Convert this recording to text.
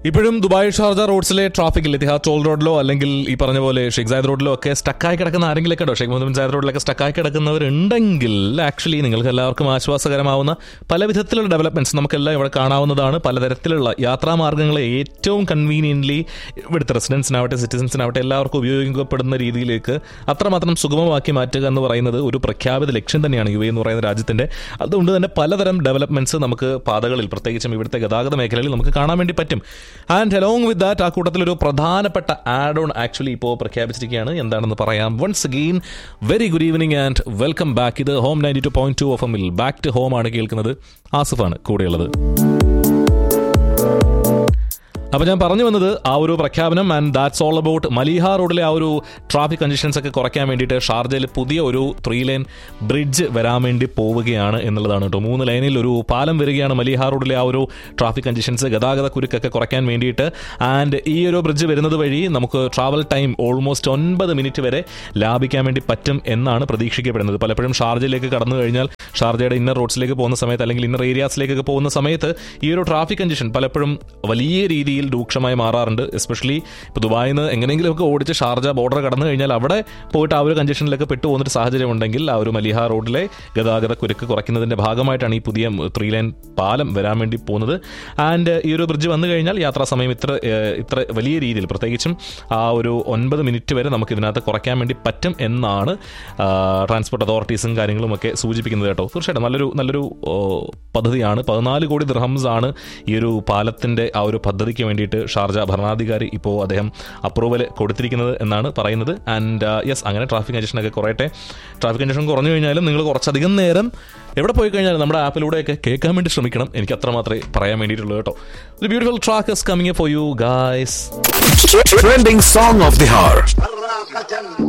ഇപ്പോഴും Dubai Sharjah റോഡ്സിലെ ട്രാഫിക്കിൽ Ittihad toll റോഡിലോ അല്ലെങ്കിൽ ഈ പറഞ്ഞ പോലെ ഷെയ്ഖ് സായദ് റോഡിലോ ഒക്കെ സ്റ്റക്കായി കിടക്കുന്ന ആരെങ്കിലൊക്കെ ഉണ്ടോ? ഷെയ്ഖ് മുഹമ്മദ് ബിൻ സായദ് റോഡിലൊക്കെ സ്റ്റക്കായി കിടക്കുന്നവരുണ്ടെങ്കിൽ ആക്ച്വലി നിങ്ങൾക്ക് എല്ലാവർക്കും ആശ്വാസകരമാവുന്ന പല വിധത്തിലുള്ള ഡെവലപ്മെന്റ്സ് നമുക്കെല്ലാം ഇവിടെ കാണാവുന്നതാണ്. പലതരത്തിലുള്ള യാത്രാമാർഗ്ഗങ്ങളെ ഏറ്റവും കൺവീനിയൻ്റ്ലി ഇവിടുത്തെ റെസിഡൻസിനാവട്ടെ സിറ്റിസൻസിനാവട്ടെ എല്ലാവർക്കും ഉപയോഗിക്കപ്പെടുന്ന രീതിയിലേക്ക് അത്രമാത്രം സുഗമമാക്കി മാറ്റുക എന്ന് പറയുന്നത് ഒരു പ്രഖ്യാപിത ലക്ഷ്യം തന്നെയാണ് യു എ എന്ന് പറയുന്ന രാജ്യത്തിൻ്റെ. അതുകൊണ്ട് തന്നെ പലതരം ഡെവലപ്മെന്റ്സ് നമുക്ക് പാതകളിൽ പ്രത്യേകിച്ചും ഇവിടുത്തെ ഗതാഗത മേഖലയിൽ നമുക്ക് കാണാൻ വേണ്ടി പറ്റും. ആൻഡ് അലോങ് വിത്ത് ദാറ്റ് ആ കൂട്ടത്തിലൊരു പ്രധാനപ്പെട്ട ആഡ് ഓൺ ആക്ച്വലി ഇപ്പോൾ പ്രഖ്യാപിച്ചിരിക്കുകയാണ്. എന്താണെന്ന് പറയാം. Once again very good evening and welcome back. ഇത് home 92.2 FM back to home ആണ് കേൾക്കുന്നത്. ആസിഫാണ് കൂടെയുള്ളത്. അപ്പോൾ ഞാൻ പറഞ്ഞു വന്നത് ആ ഒരു പ്രഖ്യാപനം and that's all about Mleiha റോഡിലെ ആ ഒരു ട്രാഫിക് കണ്ടീഷൻസ് ഒക്കെ കുറയ്ക്കാൻ വേണ്ടിയിട്ട് ഷാർജയിൽ പുതിയ ഒരു 3 ലൈൻ ബ്രിഡ്ജ് വരാൻ വേണ്ടി പോവുകയാണ് എന്നുള്ളതാണ് കേട്ടോ. 3 ലൈനിൽ ഒരു പാലം വരികയാണ് മലീഹ റോഡിലെ ആ ഒരു ട്രാഫിക് കണ്ടീഷൻസ് ഗതാഗത കുരുക്കൊക്കെ കുറയ്ക്കാൻ വേണ്ടിയിട്ട്. ആൻഡ് ഈ ഒരു ബ്രിഡ്ജ് വരുന്നത് വഴി നമുക്ക് ട്രാവൽ ടൈം ഓൾമോസ്റ്റ് 9 മിനിറ്റ് വരെ ലാഭിക്കാൻ വേണ്ടി പറ്റും എന്നാണ് പ്രതീക്ഷിക്കപ്പെടുന്നത്. പലപ്പോഴും ഷാർജയിലേക്ക് കടന്നു കഴിഞ്ഞാൽ ഷാർജയുടെ ഇന്നർ റോഡ്സിലേക്ക് പോകുന്ന സമയത്ത് അല്ലെങ്കിൽ ഇന്നർ ഏരിയാസിലേക്കൊക്കെ പോകുന്ന സമയത്ത് ഈ ഒരു ട്രാഫിക് കണ്ടീഷൻ പലപ്പോഴും വലിയ രീതിയിൽ രൂക്ഷമായി മാറാറുണ്ട്. എസ്പെഷ്യലി ഇപ്പോൾ ദുബായിൽ നിന്ന് എങ്ങനെയെങ്കിലുമൊക്കെ ഓടിച്ച് ഷാർജ ബോർഡർ കടന്നു കഴിഞ്ഞാൽ അവിടെ പോയിട്ട് ആ ഒരു കണ്ടീഷനിലൊക്കെ പെട്ടു പോകുന്നൊരു സാഹചര്യം ഉണ്ടെങ്കിൽ ആ ഒരു മലീഹ റോഡിലെ ഗതാഗത കുരുക്ക് കുറയ്ക്കുന്നതിൻ്റെ ഭാഗമായിട്ടാണ് ഈ പുതിയ 3 ലൈൻ പാലം വരാൻ വേണ്ടി പോകുന്നത്. ആൻഡ് ഈ ഒരു ബ്രിഡ്ജ് വന്നു കഴിഞ്ഞാൽ യാത്രാ സമയം ഇത്ര വലിയ രീതിയിൽ പ്രത്യേകിച്ചും ആ ഒരു 9 മിനിറ്റ് വരെ നമുക്ക് ഇതിനകത്ത് കുറയ്ക്കാൻ വേണ്ടി പറ്റും എന്നാണ് ട്രാൻസ്പോർട്ട് അതോറിറ്റീസും കാര്യങ്ങളുമൊക്കെ സൂചിപ്പിക്കുന്നത് കേട്ടോ. തീർച്ചയായിട്ടും നല്ലൊരു പദ്ധതിയാണ്. 14 കോടി ദിർഹംസ് ആണ് ഈ ഒരു പാലത്തിൻ്റെ ആ ഒരു പദ്ധതിക്ക് വേണ്ടിയിട്ട് ഷാർജ ഭരണാധികാരി ഇപ്പോൾ അദ്ദേഹം അപ്രൂവൽ കൊടുത്തിരിക്കുന്നത് എന്നാണ് പറയുന്നത്. ആൻഡ് യെസ്, അങ്ങനെ ട്രാഫിക് കണ്ടീഷനൊക്കെ കുറയട്ടെ. ട്രാഫിക് കണ്ടീഷൻ കുറഞ്ഞു കഴിഞ്ഞാലും നിങ്ങൾ കുറച്ചധികം നേരം എവിടെ പോയി കഴിഞ്ഞാലും നമ്മുടെ ആപ്പിലൂടെയൊക്കെ കേൾക്കാൻ വേണ്ടി ശ്രമിക്കണം. എനിക്ക് അത്ര മാത്രമേ പറയാൻ വേണ്ടിയിട്ടുള്ളൂ കേട്ടോ. ഒരു beautiful track is coming for you guys. Trending song of the hour.